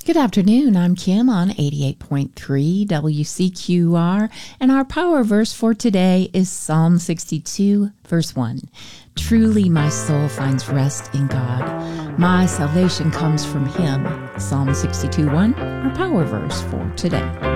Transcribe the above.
Good afternoon. I'm Kim on 88.3 WCQR, and our power verse for today is Psalm 62, verse 1. Truly my soul finds rest in God. My salvation comes from Him. Psalm 62, 1, our power verse for today.